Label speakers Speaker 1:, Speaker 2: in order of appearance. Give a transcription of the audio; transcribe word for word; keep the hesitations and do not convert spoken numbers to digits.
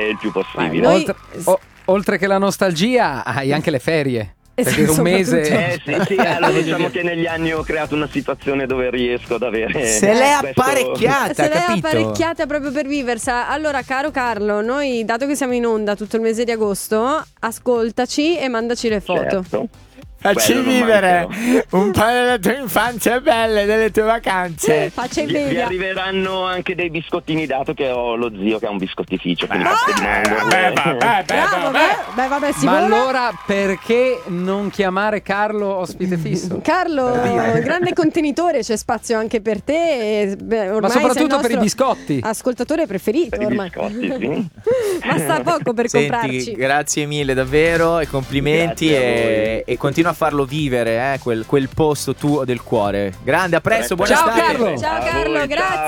Speaker 1: il più possibile.
Speaker 2: Noi-
Speaker 3: Oltre, o- oltre che la nostalgia, hai anche le ferie. Perché un mese.
Speaker 1: Eh sì, sì, allora diciamo che negli anni ho creato una situazione dove riesco ad avere.
Speaker 4: Se l'è
Speaker 1: questo-
Speaker 4: apparecchiata,
Speaker 2: Se l'è
Speaker 4: capito?
Speaker 2: apparecchiata proprio per viversela. Allora, caro Carlo, noi, dato che siamo in onda tutto il mese di agosto, ascoltaci e mandaci le foto.
Speaker 1: Certo.
Speaker 4: Facci
Speaker 1: Quello non
Speaker 4: vivere
Speaker 1: mancherò.
Speaker 4: un po' della tua infanzia belle, delle tue vacanze.
Speaker 2: Faccia
Speaker 1: Vi, vi
Speaker 2: invidia.
Speaker 1: arriveranno anche dei biscottini, dato che ho lo zio che ha un biscottificio, quindi
Speaker 4: Ah,
Speaker 1: basta di mango.
Speaker 4: Beh, vabbè, beh,
Speaker 2: Bravo,
Speaker 4: vabbè.
Speaker 2: beh, beh, vabbè,
Speaker 3: Ma
Speaker 2: sicuro.
Speaker 3: allora perché non chiamare Carlo ospite fisso?
Speaker 2: Carlo,
Speaker 3: Per dire.
Speaker 2: grande contenitore, c'è spazio anche per te. e, beh, ormai
Speaker 3: Ma
Speaker 2: sei il
Speaker 3: soprattutto per i
Speaker 2: nostro
Speaker 3: biscotti.
Speaker 2: Ascoltatore preferito
Speaker 1: Per i
Speaker 2: ormai.
Speaker 1: biscotti, sì.
Speaker 2: Basta poco per
Speaker 4: Senti,
Speaker 2: comprarci.
Speaker 4: grazie mille davvero e complimenti
Speaker 1: Grazie a
Speaker 4: e, e continua a farlo vivere eh, quel, quel posto tuo del cuore. Grande, a presto, buona
Speaker 3: Ciao,
Speaker 4: estate.
Speaker 3: Carlo.
Speaker 2: Ciao
Speaker 1: A
Speaker 2: Carlo,
Speaker 1: voi,
Speaker 2: grazie.